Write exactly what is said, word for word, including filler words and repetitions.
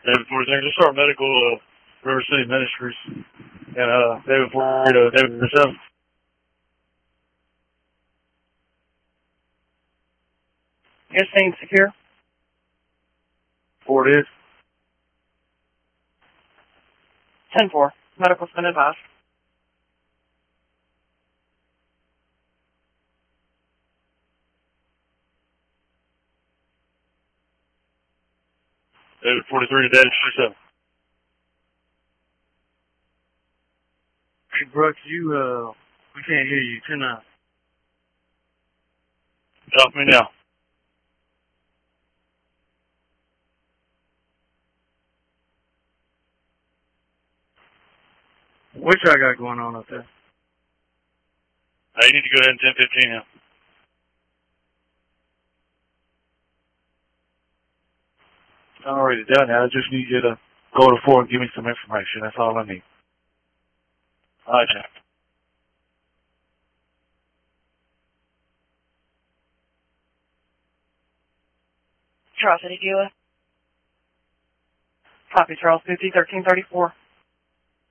David forty-three, just start medical, uh, River City Ministries. And, uh, David forty-three, uh, David forty-seven. You're staying secure? Four it is. ten four. Medical's been advised. David forty-three, David forty-seven. Hey, Brooks, you, uh, we can't hear you. Turn up. Talk to me now. What y'all got going on up there? Now you need to go ahead and ten fifteen now. I'm already done now. I just need you to go to four and give me some information. That's all I need. All right, Jack. Charles City dealer. Copy, Charles fifty, thirteen thirty-four.